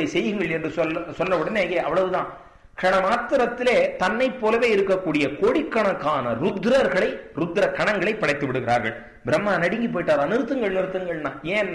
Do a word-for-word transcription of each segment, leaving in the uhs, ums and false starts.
செய்யுங்கள் என்று சொல்ல சொன்ன உடனே அவ்வளவுதான். கண மாத்திரத்திலே தன்னை போலவே இருக்கக்கூடிய கோடிக்கணக்கான ருத்ரர்களை ருத்ர கணங்களை படைத்து விடுகிறார்கள். பிரம்மா நடுங்கி போயிட்டாரா, நிறுத்துங்கள் நிறுத்துங்கள்னா. ஏன்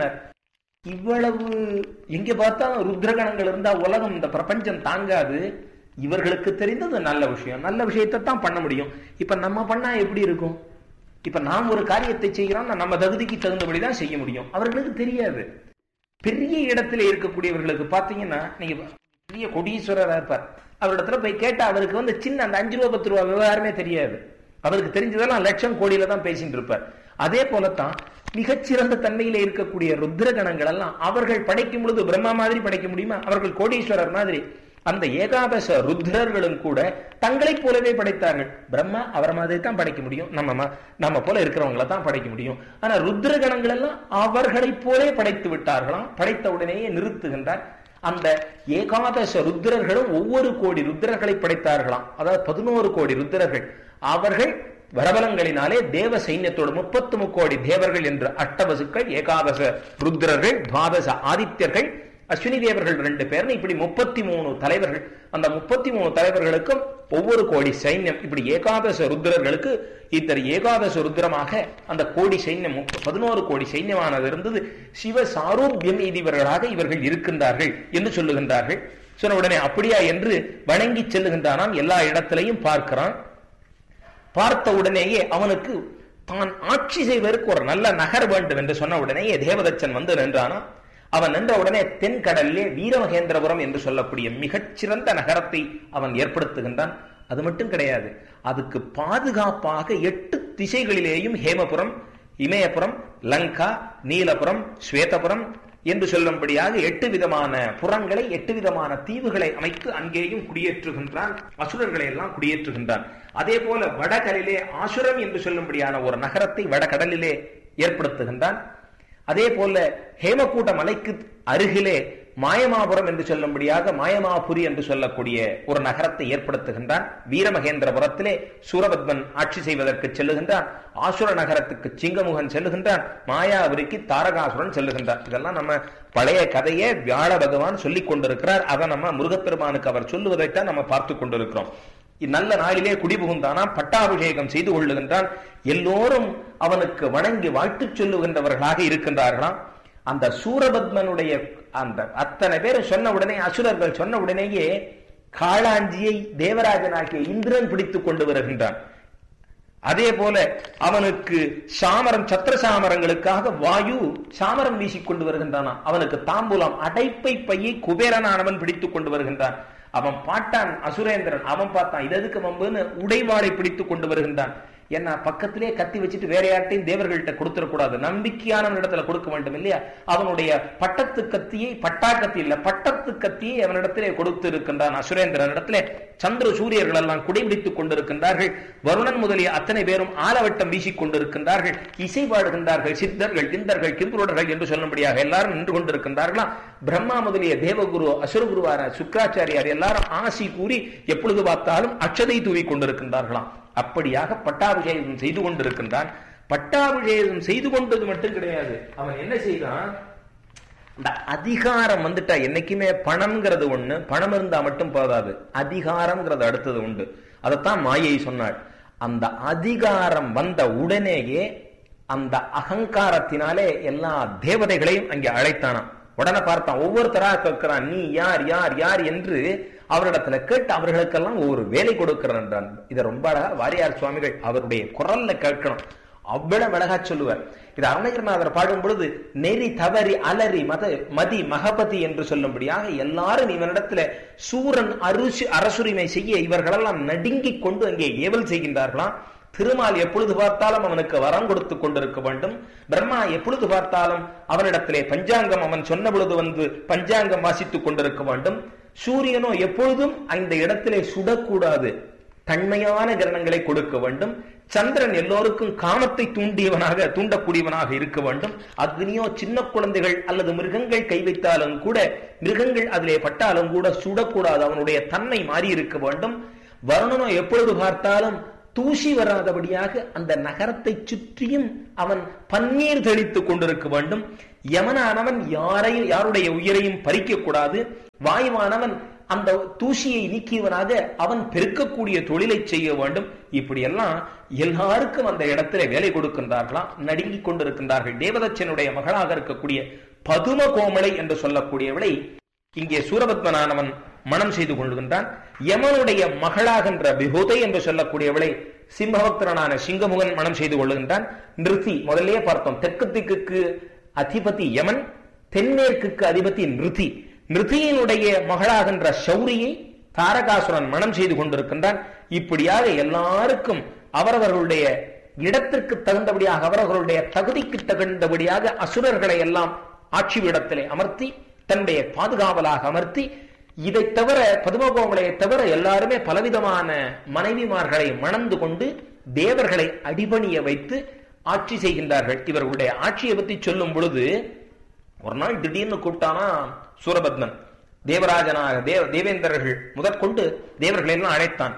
இவ்வளவு எங்க பார்த்தாலும் ருத்ரகணங்கள் இருந்தா உலகம் இந்த பிரபஞ்சம் தாங்காது. இவர்களுக்கு தெரிந்தது நல்ல விஷயம், நல்ல விஷயத்தை தான் பண்ண முடியும். இப்ப நம்ம பண்ணா எப்படி இருக்கும்? இப்ப நாம் ஒரு காரியத்தை செய்கிறோம், நம்ம தகுதிக்கு தகுந்தபடிதான் செய்ய முடியும். அவர்களுக்கு தெரியாது. பெரிய இடத்துல இருக்கக்கூடியவர்களுக்கு பாத்தீங்கன்னா, நீங்க பெரிய கோடீஸ்வரரா இருப்பார், அவரிடத்துல போய் கேட்டா அவருக்கு வந்து சின்ன அந்த அஞ்சு ரூபா பத்து ரூபா விவகாரமே தெரியாது. அவருக்கு தெரிஞ்சதெல்லாம் லட்சம் கோடியில தான் பேசிட்டு இருப்பார். அதே போலத்தான் மிகச்சிறந்த தன்மையில இருக்கக்கூடிய ருத்ரகணங்கள் எல்லாம் அவர்கள் படைக்கும் பொழுது பிரம்மா மாதிரி படைக்க முடியுமா? அவர்கள் கோடீஸ்வரர் மாதிரி. அந்த ஏகாதச ருத்ரர்களும் கூட தங்களை போலவே படைத்தார்கள். பிரம்மா அவரை மாதிரி தான் படைக்க முடியும், நம்ம நம்ம போல இருக்கிறவங்களை தான் படைக்க முடியும். ஆனா ருத்ரகணங்கள் எல்லாம் அவர்களை போலே படைத்து விட்டார்களாம். படைத்த உடனேயே நிறுத்துகின்றார். அந்த ஏகாதச ருத்ரர்களும் ஒவ்வொரு கோடி ருத்ரர்களை படைத்தார்களாம். அதாவது பதினோரு கோடி ருத்ரர்கள். அவர்கள் வரபலங்களினாலே தேவ சைன்யத்தோடு முப்பத்து முக்கோடி தேவர்கள் என்று அஷ்டவசுக்கள், ஏகாதச ருத்ரர்கள், துவாதச ஆதித்யர்கள், அஸ்வினி தேவர்கள் ரெண்டு பேர், இப்படி முப்பத்தி மூணு தலைவர்கள். அந்த முப்பத்தி மூணு தலைவர்களுக்கும் ஒவ்வொரு கோடி சைன்யம். இப்படி ஏகாதச ருத்ரர்களுக்கு இத்தனை ஏகாதச ருத்ரமாக அந்த கோடி சைன்யம் பதினோரு கோடி சைன்யமானது இருந்தது. சிவ சாரூபியம் எய்தியவர்களாக இவர்கள் இருக்கின்றார்கள் என்று சொல்லுகின்றார்கள். சொன்ன உடனே அப்படியா என்று வணங்கி செல்லுகின்றானாம். எல்லா இடத்திலையும் பார்க்கிறான். பார்த்த உடனேயே அவனுக்கு தான் ஆட்சி செய்வதற்கு ஒரு நல்ல நகர் வேண்டும் என்று சொன்ன உடனேயே தேவதச்சன் வந்து நின்றானா. அவன் நின்ற உடனே தென்கடலிலே வீரமகேந்திரபுரம் என்று சொல்லக்கூடிய மிகச்சிறந்த நகரத்தை அவன் ஏற்படுத்துகின்றான். அது மட்டும் கிடையாது, அதுக்கு பாதுகாப்பாக எட்டு திசைகளிலேயும் ஹேமபுரம், இமயபுரம், லங்கா, நீலபுரம், ஸ்வேதபுரம் என்று சொல்லும்படியாக எட்டு விதமான புறங்களை, எட்டு விதமான தீவுகளை அமைத்து அங்கேயும் குடியேற்றுகின்றான். அசுரர்களை எல்லாம் குடியேற்றுகின்றான். அதே போல வடகடலிலே ஆசுரம் என்று சொல்லும்படியான ஒரு நகரத்தை வடகடலிலே ஏற்படுத்துகின்றான். அதே போல ஹேமக்கூட்ட மலைக்கு அருகிலே மாயமாபுரம் என்று சொல்லும்படியாக மாயமாபுரி என்று சொல்லக்கூடிய ஒரு நகரத்தை ஏற்படுத்துகின்றான். வீரமகேந்திரபுரத்திலே சூரபத்மன் ஆட்சி செய்வதற்கு செல்லுகின்றான். ஆசுர நகரத்துக்கு சிங்கமுகன் செல்லுகின்றான். மாயாபுரிக்கு தாரகாசுரன் செல்லுகின்றான். இதெல்லாம் நம்ம பழைய கதையை வியாழ பகவான் சொல்லிக் கொண்டிருக்கிறார். அதை நம்ம முருகப்பெருமானுக்கு அவர் சொல்லுவதைத்தான் நம்ம பார்த்து கொண்டிருக்கிறோம். நல்ல நாளிலே குடிபுகுந்தானா, பட்டாபிஷேகம் செய்து கொள்ளுகின்றான். எல்லோரும் அவனுக்கு வணங்கி வாழ்த்து சொல்லுகின்றவர்களாக இருக்கின்றார்களாம். அந்த சூரபத்மனுடைய அந்த அத்தனை பேர் சொன்ன உடனே, அசுரர்கள் சொன்ன உடனேயே காளாஞ்சியை தேவராஜனாகிய இந்திரன் பிடித்துக் கொண்டு வருகின்றான். அதே போல அவனுக்கு சாமரம், சத்திர சாமரங்களுக்காக வாயு சாமரம் வீசிக்கொண்டு வருகின்றானா. அவனுக்கு தாம்பூலம், அடைப்பை பையை குபேரனானவன் பிடித்துக் கொண்டு வருகின்றான். அவன் பாட்டான் அசுரேந்திரன், அவன் பார்த்தான் இது எதுக்கு வம்புன்னு உடைவாளை பிடித்துக் கொண்டு வருகின்றான். ஏன்னா பக்கத்திலே கத்தி வச்சுட்டு வேற யார்ட்டையும் தேவர்கள்ட்ட கொடுத்துடக்கூடாது, நம்பிக்கையான இடத்துல கொடுக்க வேண்டும் இல்லையா. அவனுடைய பட்டத்து கத்தியை, பட்டா கத்தி இல்ல பட்டத்து கத்தியை அவனிடத்திலே கொடுத்து இருக்கின்றான். அசுரேந்திரன் இடத்திலே சந்திர சூரியர்கள் எல்லாம் குடைபிடித்துக் கொண்டிருக்கின்றார்கள். வருணன் முதலிய அத்தனை பேரும் ஆலவட்டம் வீசிக் கொண்டிருக்கின்றார்கள். இசை பாடுகின்றார்கள். சித்தர்கள், இந்தர்கள், கிம்புருடர்கள் என்று சொல்லும்படியாக எல்லாரும் நின்று கொண்டிருக்கின்றார்களாம். பிரம்மா முதலிய தேவகுரு, அசுரகுருவார சுக்ராச்சாரியார் எல்லாரும் ஆசி கூறி எப்பொழுது பார்த்தாலும் அட்சதை தூவி கொண்டிருக்கின்றார்களாம். அப்படியாக பட்டாபிஷேகம் செய்து கொண்டிருக்கின்றான். பட்டாபிஷேகம் செய்து கொண்டது மட்டும் கிடையாது, அவன் என்ன செய்தான், இந்த அதிகாரம் வந்துட்டா என்னைக்குமே பணம்ங்கிறது ஒண்ணு, பணம் இருந்தா மட்டும் போதாது, அதிகாரம்ங்கிறது அடுத்தது உண்டு. அதைத்தான் மாயை சொன்னாள். அந்த அதிகாரம் வந்த உடனேயே அந்த அகங்காரத்தினாலே எல்லா தேவதைகளையும் அங்கே அழைத்தானாம். உடனே பார்த்தான், ஒவ்வொருத்தரா கேட்கிறான், நீ யார் யார் யார் என்று அவரிடத்துல கேட்டு அவர்களுக்கெல்லாம் ஒரு வேலை கொடுக்கிறான் என்றான். இதை ரொம்ப அழகா வாரியார் சுவாமிகள் அவருடைய குரல்ல கேட்கணும், அவ்வளவு அழகா சொல்லுவார். இது அருணகிரிநாதர் பாடும் பொழுது நெறி தவறி அலறி மத மதி மகபதி என்று சொல்லும்படியாக எல்லாரும் இவனிடத்துல சூரன் அருசு அரசுரிமை செய்ய இவர்களெல்லாம் நடுங்கிக் கொண்டு அங்கே ஏவல் செய்கின்றார்களாம். திருமால் எப்பொழுது பார்த்தாலும் அவனுக்கு வரம் கொடுத்து கொண்டிருக்க வேண்டும். பிரம்மா எப்பொழுது பார்த்தாலும் அவனிடத்திலே பஞ்சாங்கம் அவன் சொன்ன பொழுது வந்து பஞ்சாங்கம் வாசித்துக் கொண்டிருக்க வேண்டும். சூரியனோ எப்பொழுதும் அந்த இடத்திலே சுடக்கூடாது, தன்மையான கிரணங்களை கொடுக்க வேண்டும். சந்திரன் எல்லோருக்கும் காமத்தை தூண்டியவனாக தூண்டக்கூடியவனாக இருக்க வேண்டும். அக்னியோ சின்ன குழந்தைகள் அல்லது மிருகங்கள் கை வைத்தாலும் கூட, மிருகங்கள் அதிலே பட்டாலும் கூட சுடக்கூடாது, அவனுடைய தன்மை மாறி இருக்க வேண்டும். வருணனோ எப்பொழுது பார்த்தாலும் தூசி வராதபடியாக அந்த நகரத்தை சுற்றியும் அவன் பன்னீர் தெளித்துக் கொண்டிருக்க வேண்டும். யமனானவன் யாரையும் யாருடைய உயிரையும் பறிக்க கூடாது. வாயுவானவன் அந்த தூசியை நீக்கியவனாக அவன் பெருக்கக்கூடிய தொழிலை செய்ய வேண்டும். இப்படி எல்லாம் எல்லாருக்கும் அந்த இடத்திலே வேலை கொடுக்கின்றார்களாம், நடுங்கிக் கொண்டிருக்கின்றார்கள். தேவதச்சனுடைய மகளாக இருக்கக்கூடிய பதும கோமளை என்று சொல்லக்கூடியவளை இங்கே சூரபத்மனானவன் மனம் செய்து கொள்கின்றான். யமனுடைய மகளாகின்ற விபூதை என்று சொல்லக்கூடியவளை சிம்மபக்தரனான சிங்கமுகன் மனம் செய்து கொள்ளுகின்றான். நிருதி முதலே பார்த்தோம், தெற்கு திக்குக்கு அதிபதி யமன், தென்மேற்குக்கு அதிபதி நிருதி. நிருதியினுடைய மகளாகின்ற சௌரியை தாரகாசுரன் மனம் செய்து கொண்டிருக்கின்றான். இப்படியாக எல்லாருக்கும் அவரவர்களுடைய இடத்திற்கு தகுந்தபடியாக, அவரவர்களுடைய தகுதிக்கு தகுந்தபடியாக அசுரர்களை எல்லாம் ஆட்சி இடத்திலே அமர்த்தி தன்னுடைய பாதுகாவலாக அமர்த்தி, இதை தவிர பதுமகோமலையை தவிர எல்லாருமே பலவிதமான மனைவிமார்களை மணந்து கொண்டு தேவர்களை அடிபணிய வைத்து ஆட்சி செய்கின்றார்கள். இவர்களுடைய ஆட்சியை பற்றி சொல்லும் பொழுது, ஒரு நாள் திடீர்னு கூப்பிட்டானா சூரபத்மன் தேவராஜனாக தேவ தேவேந்திரர்கள் முதற்கொண்டு தேவர்களை எல்லாம் அழைத்தான்.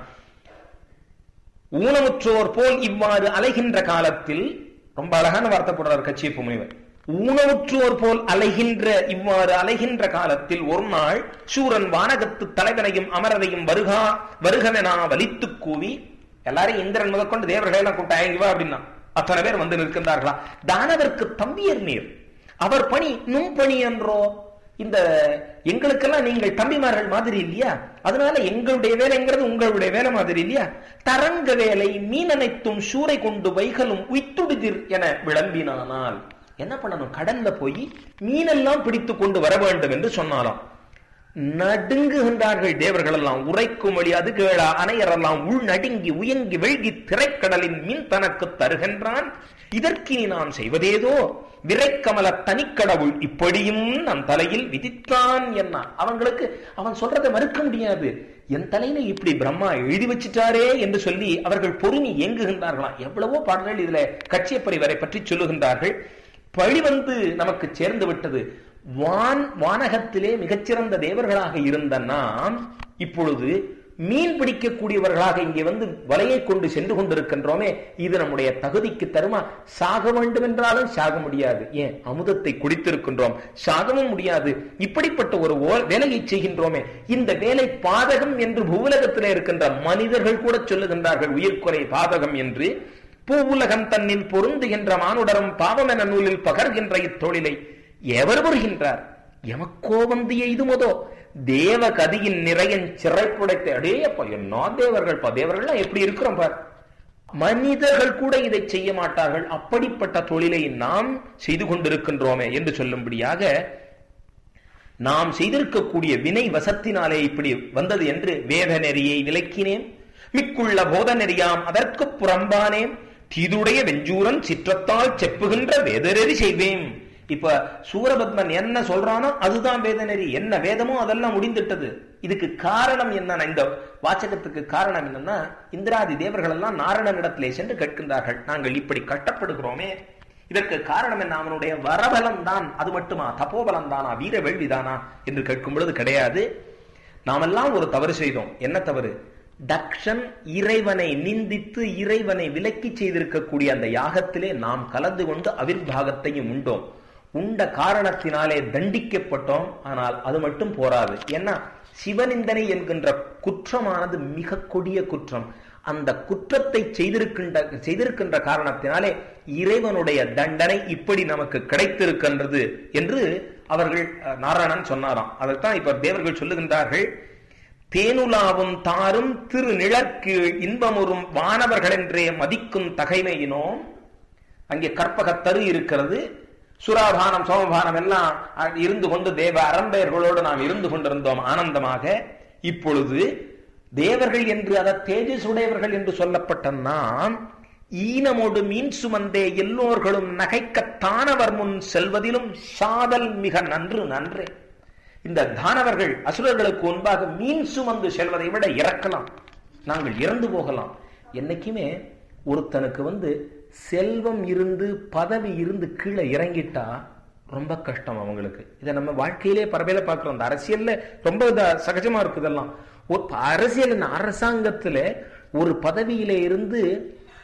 ஊனமுற்றோர் போல் இவ்வாறு அலைகின்ற காலத்தில், ரொம்ப அழகான வார்த்தை போடுறார் கச்சியப்ப முனிவர், ஊனமுற்றோர் போல் அலைகின்ற இவ்வாறு அலைகின்ற காலத்தில் ஒரு நாள் சூரன் வானகத்து தலைவனையும் அமரரையும் வருகா வருகவெனா வலித்து கூவி, எல்லாரையும் இந்திரன் முதற்கொண்டு தேவர்களை எல்லாம் கூட்டாயவா அப்படின்னா அத்தனை பேர் வந்து நிற்கின்றார்களா. தானவருக்கு தம்பியர் நீர், அவர் பணி நும் பணி என்றோ, இந்த எங்களுக்கெல்லாம் நீங்கள் தம்பிமார்கள் மாதிரி இல்லையா, அதனால எங்களுடைய வேலைங்கிறது உங்களுடைய வேலை மாதிரி இல்லையா. தரங்க வேலை மீனனைத்தும் சூறை கொண்டு வைகளும் உய்த்துடுதிர் என விளம்பினானால், என்ன பண்ணணும், கடல்ல போய் மீனெல்லாம் பிடித்து கொண்டு வர வேண்டும் என்று சொன்னாலாம். நடுங்குகின்றார்கள் தேவர்கள் எல்லாம். உரைக்கும் வழி அது கேளா அணையரெல்லாம் உள் நடுங்கி உயங்கி வெள்கி திரைக்கடலின் மீன் தனக்கு தருகின்றான், இதற்கினி நாம் செய்வதேதோ, விரைக்கமல தனிக்கடவுள் இப்படியும் நம் தலையில் விதித்தான் என்ன. அவங்களுக்கு அவன் சொல்றதை மறுக்க முடியாது. என் தலையில இப்படி பிரம்மா எழுதி வச்சிட்டாரே என்று சொல்லி அவர்கள் பொறுமி இயங்குகின்றார்களாம். எவ்வளவோ பாடல்கள் இதுல கச்சியப்பரிவரை பற்றி சொல்லுகின்றார்கள். பழி வந்து நமக்கு சேர்ந்து விட்டது. வான் வானகத்திலே மிகச்சிறந்த தேவர்களாக இருந்த நாம் இப்பொழுது மீன் பிடிக்கக்கூடியவர்களாக இங்கே வந்து வலையை கொண்டு சென்று கொண்டிருக்கின்றோமே, இது நம்முடைய தகுதிக்கு தருமா? சாக வேண்டும் என்றாலும் சாக முடியாது. ஏன், அமுதத்தை குடித்திருக்கின்றோம், சாகவும் முடியாது. இப்படிப்பட்ட ஒரு வேலையை செய்கின்றோமே, இந்த வேலை பாதகம் என்று பூவுலகத்திலே இருக்கின்ற மனிதர்கள் கூட சொல்லுகின்றார்கள், உயிர்குறை பாதகம் என்று. பூவுலகம் தன்னில் பொருந்துகின்ற மானுடரும் பாவம் என நூலில் பகர்கின்ற இத்தொழிலை எவர் புரிகின்றார்? எமக்கோ வந்து எய்துமதோ தேவ கதியின் நிறையன் சிறைப்புடைத்த. அடேயப்பா, என்ன தேவர்கள் பா, தேவர்கள் எப்படி இருக்கிறோம் பார். மனிதர்கள் கூட இதை செய்ய மாட்டார்கள். அப்படிப்பட்ட தொழிலை நாம் செய்து கொண்டிருக்கின்றோமே என்று சொல்லும்படியாக, நாம் செய்திருக்கக்கூடிய வினை வசத்தினாலே இப்படி வந்தது என்று வேத நெறியை விலக்கினேன், மிக்குள்ள போத நெறியாம் அதற்கு புறம்பானேன், தீதுடைய வெஞ்சூரன் சிற்றத்தால் செப்புகின்ற வேதநெறி செய்வேன். இப்ப சூரபத்மன் என்ன சொல்றானோ அதுதான் வேதநெறி. என்ன வேதமோ அதெல்லாம் முடிந்துட்டது. இதுக்கு காரணம் என்ன? இந்த வாசகத்துக்கு காரணம் என்னன்னா, இந்திராதி தேவர்கள் எல்லாம் நாரணனிடத்திலே சென்று கேட்கின்றார்கள், நாங்கள் இப்படி கட்டப்படுகிறோமே, இதற்கு காரணம் என்ன? அவனுடைய வரபலம் தான். அது மட்டுமா, தப்போபலம் தானா, வீர வேள்விதானா என்று கேட்கும் பொழுது கிடையாது. நாமெல்லாம் ஒரு தவறு செய்தோம். என்ன தவறு? தக்ஷன் இறைவனை நிந்தித்து இறைவனை விலக்கி செய்திருக்கக்கூடிய அந்த யாகத்திலே நாம் கலந்து கொண்டு அவிர்வாகத்தையும் உண்டோம். உண்ட காரணத்தினாலே தண்டிக்கப்பட்டோம். ஆனால் அது மட்டும் போராது. ஏன்னா சிவநிந்தனை என்கின்ற குற்றமானது மிக கொடிய குற்றம். அந்த குற்றத்தை செய்திருக்கின்ற செய்திருக்கின்ற காரணத்தினாலே இறைவனுடைய தண்டனை இப்படி நமக்கு கிடைத்திருக்கின்றது என்று அவர்கள் நாராயணன் சொன்னாராம். அதைத்தான் இப்ப தேவர்கள் சொல்லுகின்றார்கள். தேனுலாவும் தாரும் திரு நிழற்கு இன்பமுறும் வானவர்கள் என்றே மதிக்கும் தகைமையினோம். அங்கே கற்பகத்தரு இருக்கிறது, சுராபானம் சோமபானம் எல்லாம் இருந்து கொண்டு தேவ அரம்பெயர்களோடு நாம் இருந்து கொண்டிருந்தோம் ஆனந்தமாக. இப்பொழுது தேவர்கள் என்று அத தேஜஸ் உடையவர்கள் என்று சொல்லப்பட்ட நாம் ஈனமோடு மீன் சுமந்தே எல்லோர்களும் நகைக்கத்தானவர் முன் செல்வதிலும் சாதல் மிக நன்று நன்றே. இந்த தானவர்கள் அசுரர்களுக்கு முன்பாக மீன் சுமந்து செல்வதை விட இறக்கலாம், நாங்கள் இறந்து போகலாம். என்னைக்குமே ஒருத்தனுக்கு வந்து செல்வம் இருந்து பதவி இருந்து கீழே இறங்கிட்டா ரொம்ப கஷ்டம் அவங்களுக்கு. இதை நம்ம வாழ்க்கையிலே பரவையில பார்க்கிறோம். இந்த அரசியல்ல ரொம்ப சகஜமா இருக்கு இதெல்லாம். ஒரு அரசியல் அரசாங்கத்துல ஒரு பதவியில இருந்து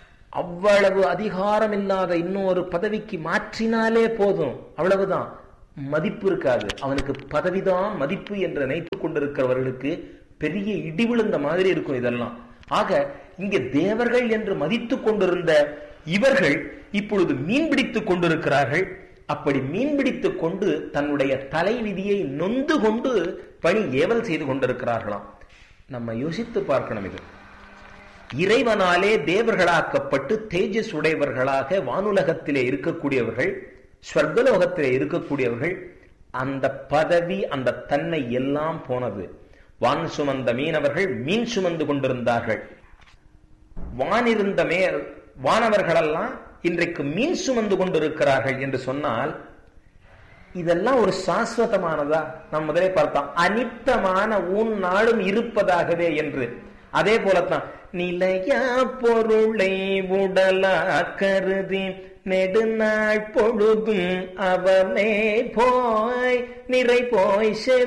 அவ்வளவு அதிகாரம் இல்லாத இன்னொரு பதவிக்கு மாற்றினாலே போதும், அவ்வளவுதான். மதிப்பு இருக்காது. அவனுக்கு பதவிதான் மதிப்பு என்று நினைத்துக் கொண்டிருக்கிறவர்களுக்கு பெரிய இடி விழுந்த மாதிரி இருக்கும் இதெல்லாம். ஆக இங்கே தேவர்கள் என்று மதித்துக் கொண்டிருந்த இவர்கள் இப்பொழுது மீன் பிடித்துக் கொண்டிருக்கிறார்கள். அப்படி மீன் பிடித்துக் கொண்டு தன்னுடைய தலைவிதியை நொந்து கொண்டு பணி ஏவல் செய்து கொண்டிருக்கிறார்களாம். நம்ம யோசித்து பார்க்கணும். இது இறைவனாலே தேவர்களாக்கப்பட்டு தேஜஸ் உடையவர்களாக வானுலகத்திலே இருக்கக்கூடியவர்கள், ஸ்வர்கலோகத்திலே இருக்கக்கூடியவர்கள், அந்த பதவி அந்த தன்மை எல்லாம் போனது. வான் சுமந்த மீனவர்கள் மீன் சுமந்து கொண்டிருந்தார்கள். வானிருந்த மே வானவர்களெல்லாம் இன்றைக்கு மீன் சுமந்து கொண்டிருக்கிறார்கள் என்று சொன்னால் இதெல்லாம் ஒரு சாஸ்வதமானதா? நாம் முதலே பார்த்தோம், அனித்தமான உன் நாளும் இருப்பதாகவே என்று. அதே போலத்தான் நிலையா பொருளை உடலா கருதி நெடுநாள் பொழுதும் அவனே போய் நிறை போய்